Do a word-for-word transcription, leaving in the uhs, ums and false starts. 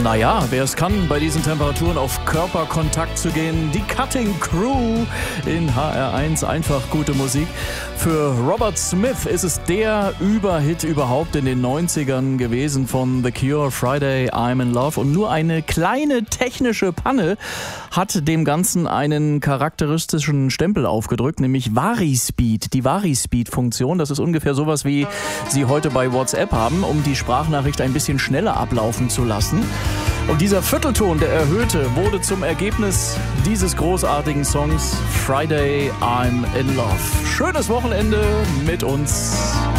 Naja, wer es kann, bei diesen Temperaturen auf Körperkontakt zu gehen, die Cutting Crew in H R eins, einfach gute Musik. Für Robert Smith ist es der Überhit überhaupt in den neunzigern gewesen von The Cure, Friday, I'm in Love. Und nur eine kleine technische Panne hat dem Ganzen einen charakteristischen Stempel aufgedrückt, nämlich Vari-Speed, die Vari-Speed-Funktion. Das ist ungefähr sowas, wie Sie heute bei WhatsApp haben, um die Sprachnachricht ein bisschen schneller ablaufen zu lassen. Und dieser Viertelton, der erhöhte, wurde zum Ergebnis dieses großartigen Songs Friday, I'm in Love. Schönes Wochenende mit uns.